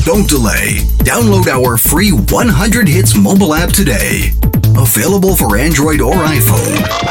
Don't delay. Download our free 100 Hits mobile app today. Available for Android or iPhone.